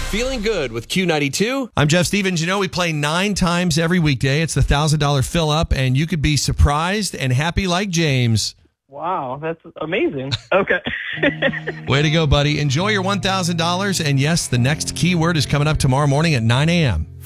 Feeling good with Q92. I'm Jeff Stevens. You know, we play 9 times every weekday. It's the $1,000 fill up, and you could be surprised and happy like James. Wow, that's amazing. Okay. Way to go, buddy. Enjoy your $1,000. And yes, the next keyword is coming up tomorrow morning at 9 a.m.